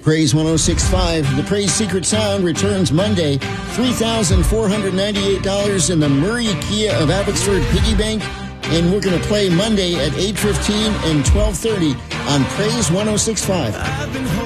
Praise 106.5. The Praise Secret Sound returns Monday. $3,498 in the Murray Kia of Abbotsford Piggy Bank. And we're going to play Monday at 8:15 and 12:30 on Praise 106.5.